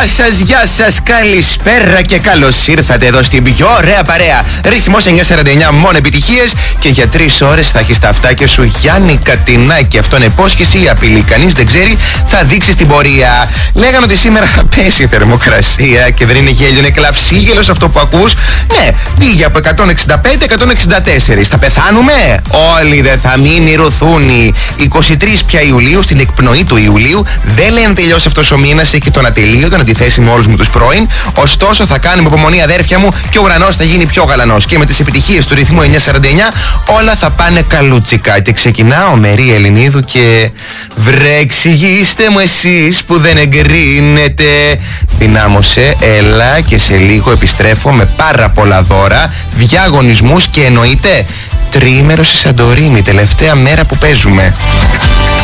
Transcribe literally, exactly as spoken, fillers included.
σας, γεια σας, καλησπέρα και καλώς ήρθατε εδώ στην πιο ωραία παρέα. Ρυθμός εννιακόσια σαράντα εννιά, μόνο επιτυχίες, και για τρεις ώρες θα έχεις τα αυτάκια σου Γιάννη Κατινάκη. Αυτό είναι υπόσχεση ή απειλή, κανείς δεν ξέρει, θα δείξει στην πορεία. Λέγανε ότι σήμερα θα πέσει η θερμοκρασία και δεν είναι γέλιο, είναι κλαυσίγελος αυτό που ακούς. Ναι, πήγε από εκατόν εξήντα πέντε εκατόν εξήντα τέσσερα. Θα πεθάνουμε? Όλοι δεν θα μείνει ρουθούνι. είκοσι τρεις πια Ιουλίου, στην εκπνοή του Ιουλίου. Δεν λένε τελειώσει αυτός ο μήνας, έχει τον ατελείωτο, αντιθέσει με όλους μου τους πρώην. Ωστόσο θα κάνουμε υπομονή, αδέρφια μου, και ο ουρανός θα γίνει πιο γαλανός. Και με τις επιτυχίες του ρυθμού εννιακόσια σαράντα εννιά όλα θα πάνε καλούτσικα. Και ξεκινάω με Ρή Ελληνίδου και βρε εξηγήστε μου εσείς που δεν εγκρίνετε. Δυνάμωσε, έλα, και σε λίγο επιστρέφω με πάρα πολλά δώρα, διαγωνισμούς και εννοείται τρίμερο στη Σαντορίνη, τελευταία μέρα που παίζουμε.